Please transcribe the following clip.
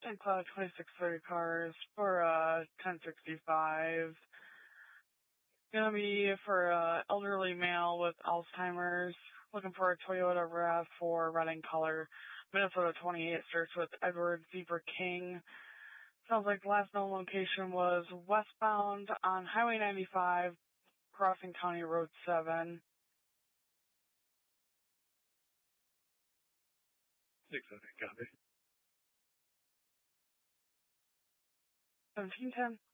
St. Cloud 2630 cars for 1065. Gonna be for elderly male with Alzheimer's. Looking for a Toyota RAV4 red in color. Minnesota 28 starts with Edward Zebra King. Sounds like the last known location was westbound on Highway 95, crossing County Road 7. 6, I think, copy. 1710.